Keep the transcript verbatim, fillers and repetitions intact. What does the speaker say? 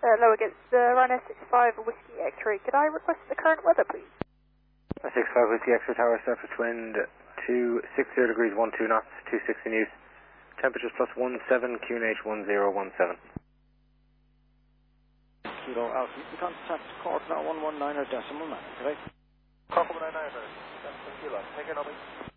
Hello against uh, Ryanair six five Whiskey X-ray. Could I request the current weather, please? six five Whiskey X-ray tower, surface wind two sixty degrees one two knots, two sixty news. Temperatures plus one seven, Q N H one zero one seven. Kilo Alpha, you can contact court now one one nine or decimal nine, correct? Court one nine nine, decimal kilo. Take it, Nobby.